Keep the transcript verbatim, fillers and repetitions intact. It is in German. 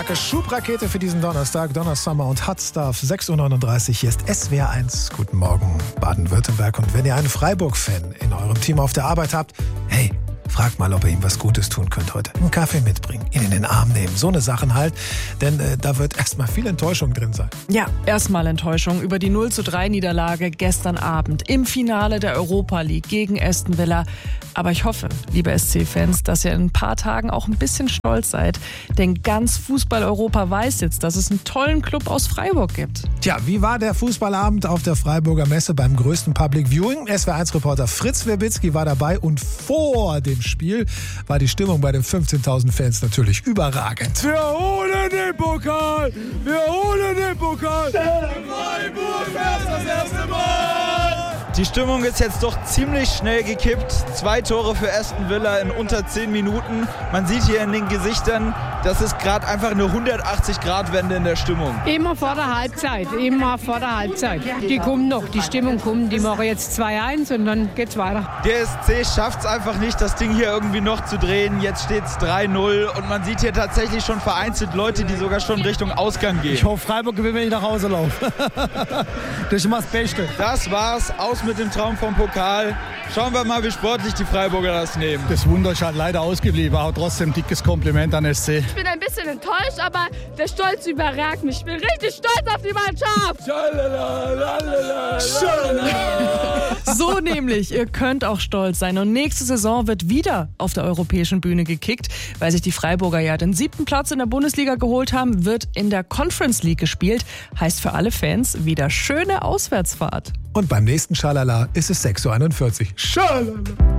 Schubrakete für diesen Donnerstag, Donnersummer und Hot Stuff, sechs Uhr neununddreißig. Hier ist S W R eins. Guten Morgen, Baden-Württemberg. Und wenn ihr einen Freiburg-Fan in eurem Team auf der Arbeit habt, hey, fragt mal, ob ihr ihm was Gutes tun könnt heute. Einen Kaffee mitbringen, ihn in den Arm nehmen, so eine Sachen halt. Denn äh, da wird erstmal viel Enttäuschung drin sein. Ja, erstmal Enttäuschung über die null zu drei Niederlage gestern Abend im Finale der Europa League gegen Aston Villa. Aber ich hoffe, liebe S C-Fans, dass ihr in ein paar Tagen auch ein bisschen stolz seid. Denn ganz Fußball-Europa weiß jetzt, dass es einen tollen Club aus Freiburg gibt. Tja, wie war der Fußballabend auf der Freiburger Messe beim größten Public Viewing? S W R eins-Reporter Fritz Werbitzky war dabei und vor dem Spiel war die Stimmung bei den fünfzehntausend Fans natürlich überragend. Wir holen den Pokal! Wir holen den Pokal! Freiburg fährt das erste Mal! Die Stimmung ist jetzt doch ziemlich schnell gekippt. Zwei Tore für Aston Villa in unter zehn Minuten. Man sieht hier in den Gesichtern, das ist gerade einfach eine hundertachtzig-Grad-Wende in der Stimmung. Immer vor der Halbzeit, immer vor der Halbzeit. Die kommen noch, die Stimmung kommt, die machen jetzt zwei eins und dann geht's weiter. Der S C schafft es einfach nicht, das Ding hier irgendwie noch zu drehen. Jetzt steht es drei null und man sieht hier tatsächlich schon vereinzelt Leute, die sogar schon Richtung Ausgang gehen. Ich hoffe, Freiburg gewinnt, wenn ich nach Hause laufe. Das ist immer das Beste. Das war's, aus mit dem Traum vom Pokal. Schauen wir mal, wie sportlich die Freiburger das nehmen. Das Wunder ist halt leider ausgeblieben, aber trotzdem dickes Kompliment an S C. Ich bin ein bisschen enttäuscht, aber der Stolz überragt mich. Ich bin richtig stolz auf die Mannschaft. So nämlich, ihr könnt auch stolz sein. Und nächste Saison wird wieder auf der europäischen Bühne gekickt. Weil sich die Freiburger ja den siebten Platz in der Bundesliga geholt haben, wird in der Conference League gespielt. Heißt für alle Fans wieder schöne Auswärtsfahrt. Und beim nächsten Schalala ist es sechs Uhr einundvierzig. Schalala!